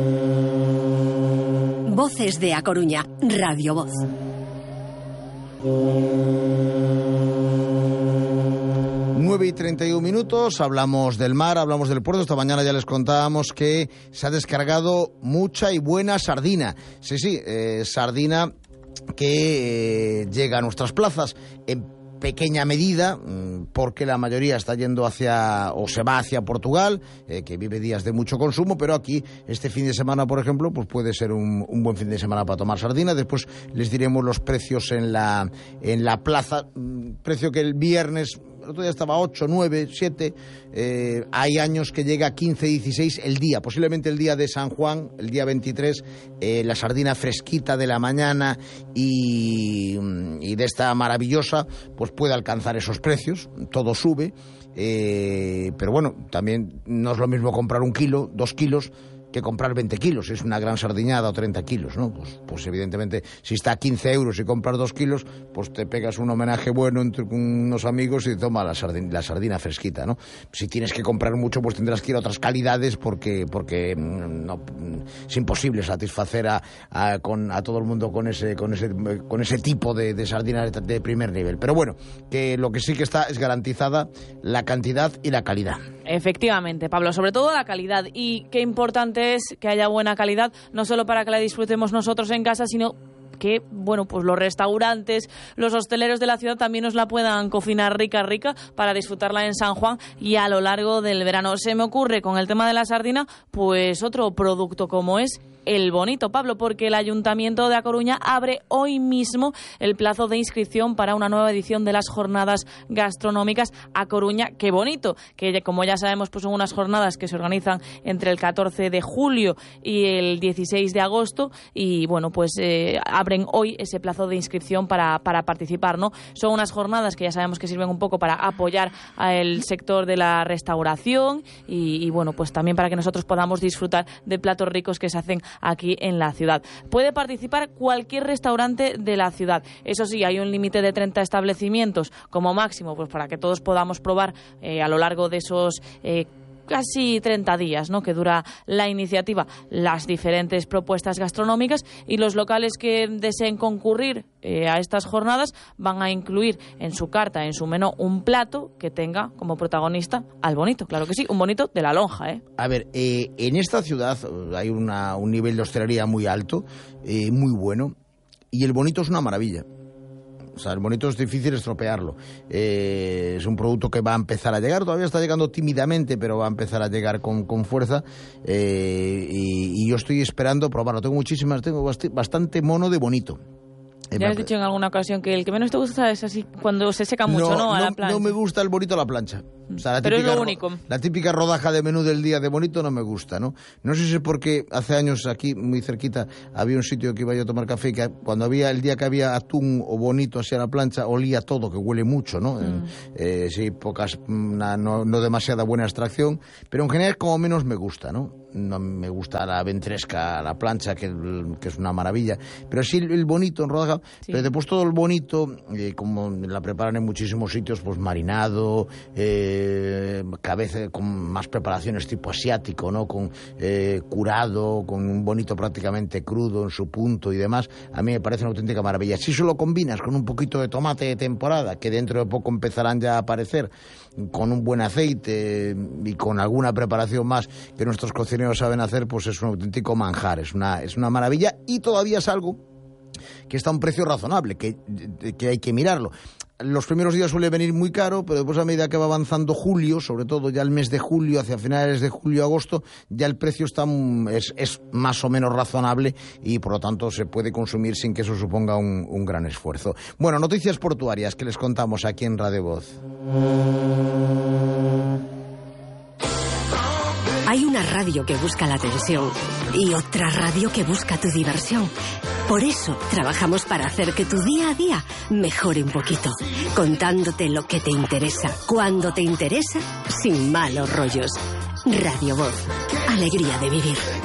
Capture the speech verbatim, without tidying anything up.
Voces de A Coruña, Radio Voz. nueve y treinta y un minutos, hablamos del mar, hablamos del puerto. Esta mañana ya les contábamos que se ha descargado mucha y buena sardina. Sí, sí, eh, sardina que eh, llega a nuestras plazas en pequeña medida, porque la mayoría está yendo hacia, o se va hacia Portugal, eh, que vive días de mucho consumo, pero aquí, este fin de semana, por ejemplo, pues puede ser un, un buen fin de semana para tomar sardina. Después les diremos los precios en la, en la plaza, precio que el viernes, el otro día estaba ocho, nueve, siete, eh, hay años que llega a quince, dieciséis el día, posiblemente el día de San Juan, el día veintitrés, eh, la sardina fresquita de la mañana y, y de esta maravillosa, pues puede alcanzar esos precios, todo sube, eh, pero bueno, también no es lo mismo comprar un kilo, dos kilos, que comprar veinte kilos, es una gran sardiñada, o treinta kilos, ¿no? Pues, pues evidentemente, si está a quince euros y compras dos kilos, pues te pegas un homenaje bueno entre unos amigos y toma la sardina, la sardina fresquita, ¿no? Si tienes que comprar mucho, pues tendrás que ir a otras calidades porque porque no, es imposible satisfacer a, a, con, a todo el mundo con ese con ese con ese tipo de, de sardina de, de primer nivel. Pero bueno, que lo que sí que está es garantizada la cantidad y la calidad. Efectivamente, Pablo, sobre todo la calidad. Y qué importante es que haya buena calidad, no solo para que la disfrutemos nosotros en casa, sino que, bueno, pues los restaurantes, los hosteleros de la ciudad también nos la puedan cocinar rica, rica, para disfrutarla en San Juan y a lo largo del verano. Se me ocurre con el tema de la sardina, pues otro producto como es el bonito, Pablo, porque el Ayuntamiento de A Coruña abre hoy mismo el plazo de inscripción para una nueva edición de las jornadas gastronómicas A Coruña Qué Bonito, que como ya sabemos pues son unas jornadas que se organizan entre el catorce de julio y el dieciséis de agosto y bueno, pues eh, abren hoy ese plazo de inscripción para, para participar, ¿no? Son unas jornadas que ya sabemos que sirven un poco para apoyar al sector de la restauración y, y bueno, pues también para que nosotros podamos disfrutar de platos ricos que se hacen aquí en la ciudad. Puede participar cualquier restaurante de la ciudad. Eso sí, hay un límite de treinta establecimientos como máximo, pues para que todos podamos probar eh, a lo largo de esos eh, casi treinta días, ¿no?, que dura la iniciativa, las diferentes propuestas gastronómicas, y los locales que deseen concurrir eh, a estas jornadas van a incluir en su carta, en su menú, un plato que tenga como protagonista al bonito. Claro que sí, un bonito de la lonja, ¿eh? A ver, eh, en esta ciudad hay una, un nivel de hostelería muy alto, eh, muy bueno, y el bonito es una maravilla. O sea, el bonito es difícil estropearlo. Eh, es un producto que va a empezar a llegar, todavía está llegando tímidamente, pero va a empezar a llegar con, con fuerza. Eh, y, y yo estoy esperando probarlo. Tengo muchísimas, tengo bastante mono de bonito. Ya has dicho en alguna ocasión que el que menos te gusta es así cuando se seca mucho, ¿no? ¿no? A no, la plancha. No me gusta el bonito a la plancha. O sea, la Pero típica, es lo único. La típica rodaja de menú del día de bonito no me gusta, ¿no? No sé si es porque hace años aquí, muy cerquita, había un sitio que iba yo a tomar café, que cuando había, el día que había atún o bonito hacia la plancha, olía todo, que huele mucho, ¿no? Mm. Eh, sí, pocas, una, no, no demasiada buena extracción, pero en general como menos me gusta, ¿no? No me gusta la ventresca, la plancha, que, que es una maravilla, pero sí el, el bonito en rodaja, sí. Pero después todo el bonito, eh, como la preparan en muchísimos sitios, pues marinado, eh, cabeza con más preparaciones tipo asiático, ¿no? Con eh, curado, con un bonito prácticamente crudo en su punto y demás, a mí me parece una auténtica maravilla. Si eso lo combinas con un poquito de tomate de temporada, que dentro de poco empezarán ya a aparecer, con un buen aceite y con alguna preparación más que nuestros cocineros saben hacer, pues es un auténtico manjar, es una, es una maravilla, y todavía es algo que está a un precio razonable, que, que hay que mirarlo. Los primeros días suele venir muy caro, pero después a medida que va avanzando julio, sobre todo ya el mes de julio, hacia finales de julio, agosto, ya el precio está es, es más o menos razonable y por lo tanto se puede consumir sin que eso suponga un, un gran esfuerzo. Bueno, noticias portuarias que les contamos aquí en Radio Voz. Hay una radio que busca la atención y otra radio que busca tu diversión. Por eso trabajamos para hacer que tu día a día mejore un poquito, contándote lo que te interesa, cuando te interesa, sin malos rollos. Radio Voz, alegría de vivir.